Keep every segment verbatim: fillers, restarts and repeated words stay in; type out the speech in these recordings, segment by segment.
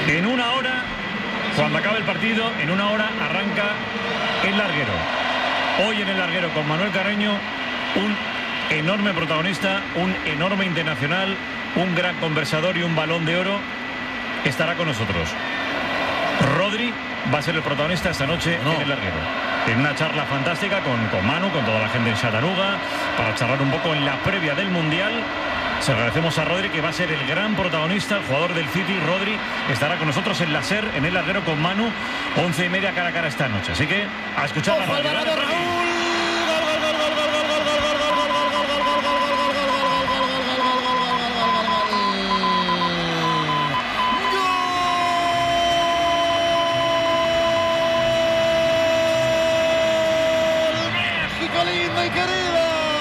En una hora, cuando acabe el partido, en una hora arranca el larguero. Hoy en el larguero con Manuel Carreño, un enorme protagonista, un enorme internacional, un gran conversador y un balón de oro, estará con nosotros. Rodri va a ser el protagonista esta noche no. en el larguero. En una charla fantástica con, con Manu, con toda la gente en Chattanooga, para charlar un poco en la previa del Mundial. Se agradecemos a Rodri, que va a ser el gran protagonista, el jugador del City. Rodri estará con nosotros en la SER, en el larguero con Manu, once y media cara a cara esta noche. Así que a escuchar la radio. México lindo y querido.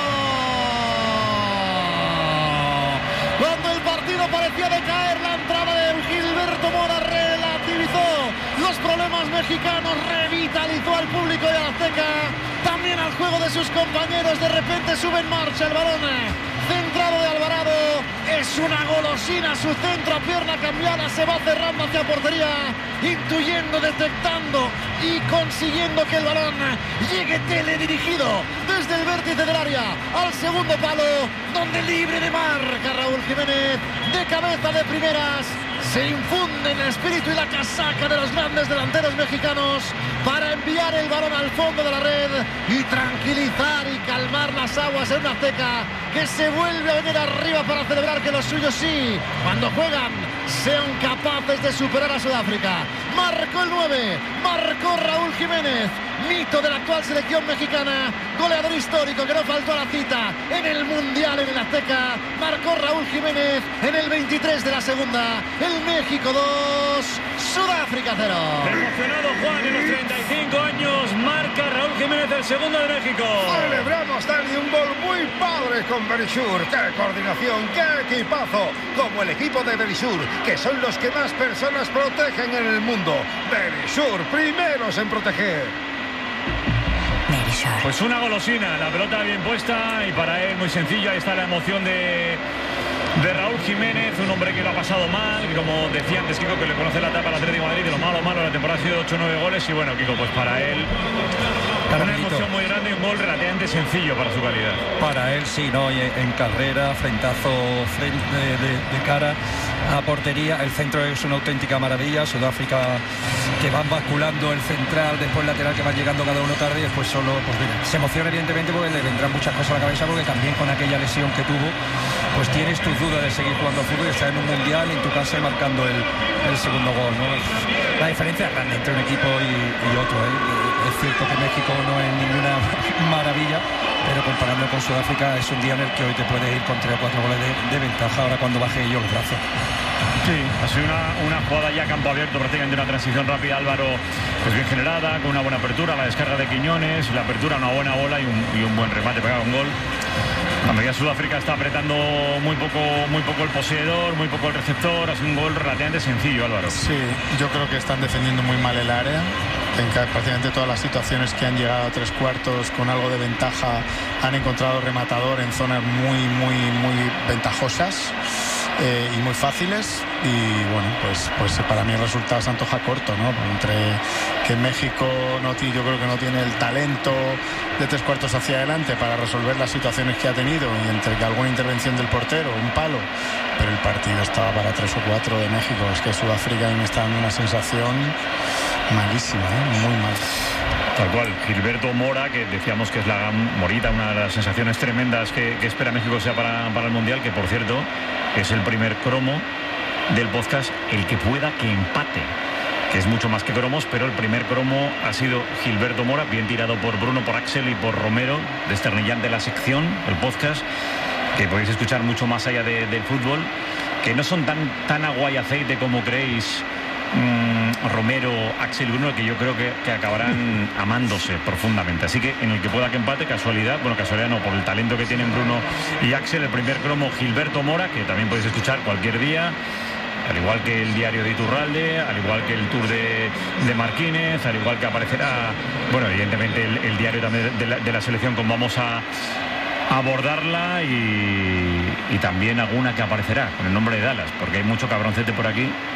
Parecía decaer, la entrada de Gilberto Mora relativizó los problemas mexicanos, revitalizó al público de Azteca, también al juego de sus compañeros. De repente sube en marcha el balón centrado de Alvarado, es una golosina, su centro a pierna cambiada, se va cerrando hacia portería, intuyendo, detectando y consiguiendo que el balón llegue teledirigido desde el vértice del área al segundo palo, donde libre de marca Raúl Jiménez, de cabeza de primeras, se infunde en el espíritu y la casaca de los grandes delanteros mexicanos para enviar el balón al fondo de la red y tranquilizar y calmar las aguas en una Azteca que se vuelve a venir arriba para celebrar que los suyos sí, cuando juegan, sean capaces de superar a Sudáfrica. Marcó el nueve, marcó Raúl Jiménez, mito de la actual selección mexicana, goleador histórico que no faltó a la cita en el Mundial en el Azteca. Marcó Raúl Jiménez en el veintitrés de la segunda, el México dos, Sudáfrica cero. Emocionado Juan, en los treinta y cinco años marca Raúl Jiménez el segundo de México. Celebramos, Dani, un gol muy padre con Verisur. ¡Qué coordinación, qué equipazo! Como el equipo de Verisur, que son los que más personas protegen en el mundo. Verisur, primeros en proteger. Pues una golosina, la pelota bien puesta y para él muy sencillo. Ahí está la emoción de, de Raúl Jiménez, un hombre que lo ha pasado mal, que como decía antes Kiko, que le conoce la etapa al Atlético de Madrid, de lo malo malo la temporada ha sido ocho o nueve goles y bueno, Kiko, pues para él una emoción muy grande y un gol relativamente sencillo para su calidad. Para él sí, ¿no? Y en carrera, frentazo frente de, de cara a portería, el centro es una auténtica maravilla. Sudáfrica que van basculando el central, después lateral, que van llegando cada uno tarde y después solo, pues mira, se emociona evidentemente porque le vendrán muchas cosas a la cabeza, porque también con aquella lesión que tuvo, pues tienes tus dudas de seguir jugando al fútbol y estar en un mundial y en tu casa marcando el, el segundo gol, ¿no? La diferencia es grande entre un equipo y, y otro, ¿eh? Es cierto que México no es ninguna maravilla, pero comparando con Sudáfrica es un día en el que hoy te puedes ir con tres o cuatro goles de, de ventaja ahora cuando baje ellos los brazos. Sí, ha sido una, una jugada ya a campo abierto, prácticamente una transición rápida, Álvaro, pues bien generada, con una buena apertura, la descarga de Quiñones, la apertura, una buena bola y un, y un buen remate, pegaba un gol. Cuando ya Sudáfrica está apretando muy poco, muy poco el poseedor, muy poco el receptor, ha sido un gol relativamente sencillo, Álvaro. Sí, yo creo que están defendiendo muy mal el área. En prácticamente todas las situaciones que han llegado a tres cuartos con algo de ventaja han encontrado rematador en zonas muy, muy, muy ventajosas eh, y muy fáciles. Y bueno, pues, pues para mí el resultado se antoja corto, ¿no? Entre que México no, yo creo que no tiene el talento de tres cuartos hacia adelante para resolver las situaciones que ha tenido, y entre que alguna intervención del portero, un palo, pero el partido estaba para tres o cuatro de México. Es que Sudáfrica me está dando una sensación malísima, ¿eh? Muy mal. Tal cual, Gilberto Mora, que decíamos que es la Morita, una de las sensaciones tremendas que, que espera México sea para, para el Mundial, que por cierto es el primer cromo del podcast, el que pueda que empate, que es mucho más que cromos, pero el primer cromo ha sido Gilberto Mora, bien tirado por Bruno, por Axel y por Romero, desternillante la sección, el podcast, que podéis escuchar mucho más allá de, del fútbol, que no son tan, tan agua y aceite como creéis. Mm, Romero, Axel y Bruno, que yo creo que, que acabarán amándose profundamente, así que en el que pueda que empate, casualidad, bueno, casualidad no, por el talento que tienen Bruno y Axel, el primer cromo Gilberto Mora, que también podéis escuchar cualquier día, al igual que el diario de Iturralde, al igual que el tour de, de Marquínez, al igual que aparecerá, bueno, evidentemente el, el diario también de la, de la selección, como vamos a abordarla, y, y también alguna que aparecerá con el nombre de Dallas, porque hay mucho cabroncete por aquí